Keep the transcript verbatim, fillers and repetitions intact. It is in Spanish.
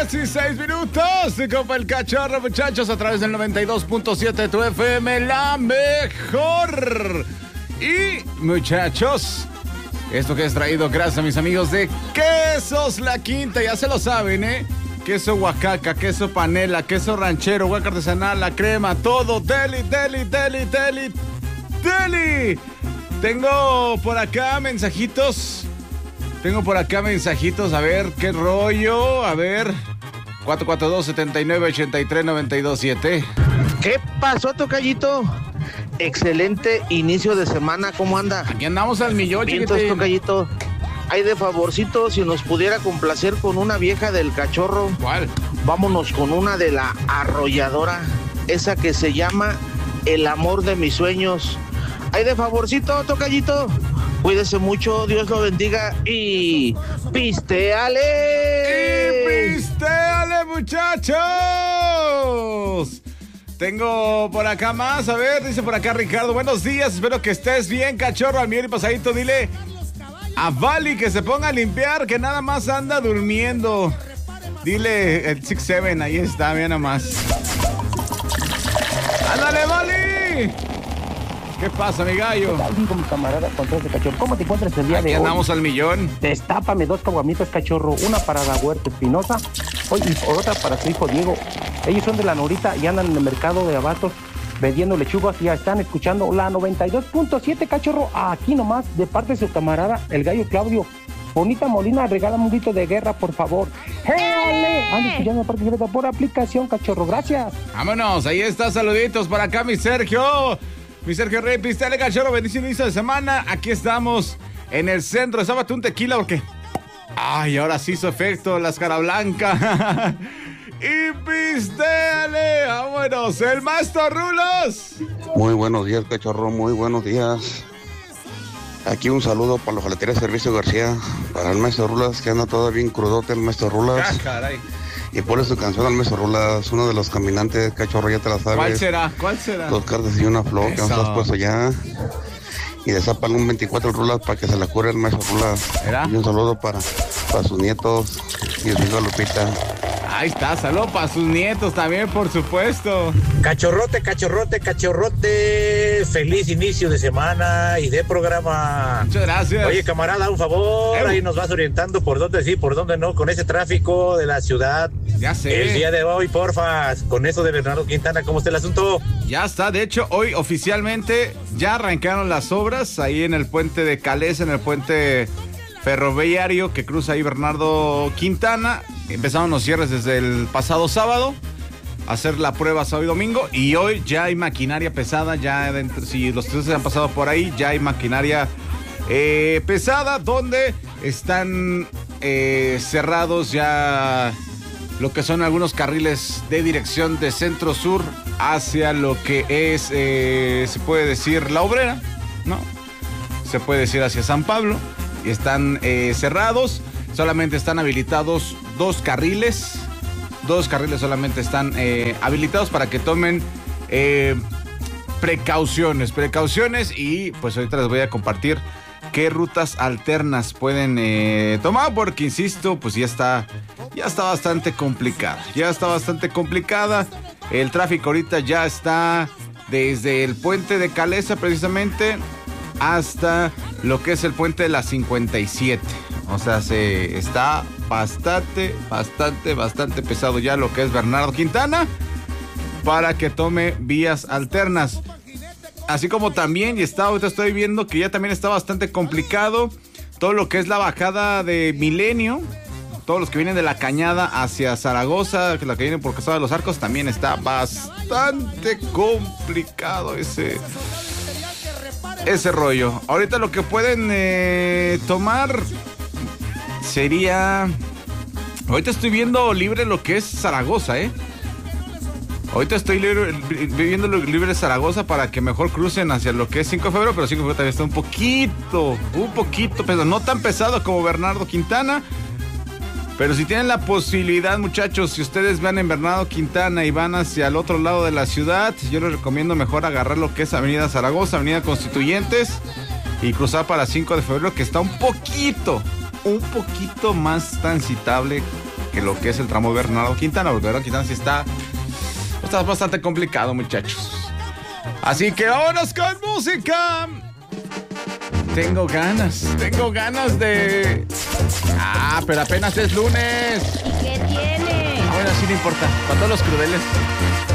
dieciséis minutos. Copa el Cachorro, muchachos, a través del noventa y dos punto siete de tu F M, la mejor. Y, muchachos, esto que es traído gracias a mis amigos de Quesos La Quinta. Ya se lo saben, ¿eh? Queso Oaxaca, queso panela, queso ranchero, hueca artesanal, la crema, todo. Deli, deli, deli, deli, deli. Tengo por acá mensajitos. Tengo por acá mensajitos. A ver, qué rollo. A ver. cuatro cuatro dos, siete nueve, ocho tres, nueve dos siete. ¿Qué pasó, tocallito? Excelente inicio de semana. ¿Cómo anda? Aquí andamos al millón, chiquitín. Tocallito. Ay, de favorcito, si nos pudiera complacer con una vieja del Cachorro. ¿Cuál? Vámonos con una de la Arrolladora. Esa que se llama El amor de mis sueños. Ay, de favorcito, tocallito. Cuídese mucho, Dios lo bendiga y pisteale. Y pisteale, muchachos. Tengo por acá más, a ver, dice por acá Ricardo, buenos días, espero que estés bien, Cachorro, al miel y pasadito, dile a Vali que se ponga a limpiar, que nada más anda durmiendo. Dile el seis siete, ahí está, bien nada más. ¡Ándale, Vali! ¿Qué pasa, mi gallo? Digo, mi camarada, Contreras de Cachorro, ¿cómo te encuentras el día Aquí de hoy? andamos al millón. Destápame dos caguamitas, Cachorro, una para la Huerta Espinosa, hoy y por otra para su hijo Diego. Ellos son de la Norita y andan en el mercado de abastos vendiendo lechugas y ya están escuchando la noventa y dos punto siete, Cachorro, aquí nomás, de parte de su camarada, el gallo Claudio. Bonita Molina, regálame un grito de guerra, por favor. ¡Hey! Ando escuchando parte secreta por aplicación, Cachorro, gracias. Vámonos, ahí está, saluditos para acá, mi Sergio. Mi Sergio Rey, pistale, Cachorro, bendición inicio de semana. Aquí estamos en el centro. Sábate un tequila porque... Ay, ahora sí hizo efecto la escara blanca. Y pistale, vámonos, el Maestro Rulos. Muy buenos días, Cachorro, muy buenos días. Aquí un saludo para la Jalatería Servicio García, para el Maestro Rulas, que anda todo bien crudote, el Maestro Rulas. Ah, caray. Y ponle su canción al Maestro Rulas, uno de los caminantes, Cachorro, ya te la sabes. ¿Cuál será? ¿Cuál será? Dos cartas y una flor, que nos has puesto ya. Y desapan un veinticuatro Rulas para que se la cure el Maestro Rulas. ¿Era? Y un saludo para, para sus nietos y su hija Lupita. Ahí está, saludo para sus nietos también, por supuesto. Cachorrote, cachorrote, cachorrote. Feliz inicio de semana y de programa. Muchas gracias. Oye, camarada, un favor. Eh. Ahí nos vas orientando por dónde sí, por dónde no, con ese tráfico de la ciudad. Ya sé. El día de hoy, porfa, con eso de Bernardo Quintana, ¿cómo está el asunto? Ya está, de hecho, hoy oficialmente ya arrancaron las obras ahí en el puente de Calés, en el puente ferroviario que cruza ahí Bernardo Quintana. Empezaron los cierres desde el pasado sábado, a hacer la prueba sábado y domingo, y hoy ya hay maquinaria pesada, ya dentro, si los tres se han pasado por ahí, ya hay maquinaria eh, pesada, donde están eh, cerrados ya lo que son algunos carriles de dirección de centro-sur hacia lo que es, eh, se puede decir, La Obrera, ¿no? Se puede decir hacia San Pablo, y están eh, cerrados. Solamente están habilitados dos carriles. Dos carriles solamente están eh, habilitados para que tomen eh, precauciones. Precauciones y pues ahorita les voy a compartir qué rutas alternas pueden eh, tomar. Porque insisto, pues ya está, ya está bastante complicada. Ya está bastante complicada. El tráfico ahorita ya está desde el puente de Calesa precisamente hasta lo que es el puente de la cincuenta y siete. O sea, se está bastante, bastante, bastante pesado ya lo que es Bernardo Quintana para que tome vías alternas. Así como también, y está, ahorita estoy viendo que ya también está bastante complicado todo lo que es la bajada de Milenio. Todos los que vienen de la Cañada hacia Zaragoza, que la que vienen por Casado de los Arcos, también está bastante complicado ese... Ese rollo. Ahorita lo que pueden eh, tomar sería... Ahorita estoy viendo libre lo que es Zaragoza, ¿eh? Ahorita estoy libre, viviendo libre Zaragoza para que mejor crucen hacia lo que es cinco de febrero, pero cinco de febrero todavía está un poquito, un poquito pesado. No tan pesado como Bernardo Quintana, pero si tienen la posibilidad, muchachos, si ustedes van en Bernardo Quintana y van hacia el otro lado de la ciudad, yo les recomiendo mejor agarrar lo que es Avenida Zaragoza, Avenida Constituyentes y cruzar para cinco de febrero, que está un poquito, un poquito más transitable que lo que es el tramo Bernardo Quintana, porque Bernardo Quintana sí está, está bastante complicado, muchachos. Así que vámonos con música. Tengo ganas, tengo ganas de... Ah, pero apenas es lunes. ¿Y qué tiene? Bueno, sí no importa, para todos los crudeles.